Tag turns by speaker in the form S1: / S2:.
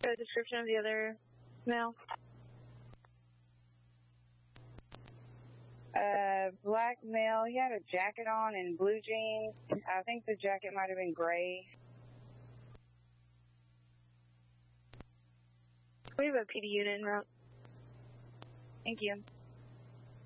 S1: The description of the other male?
S2: Black male. He had a jacket on and blue jeans. I think the jacket might have been gray.
S1: We have a PD unit en route.
S2: Thank you.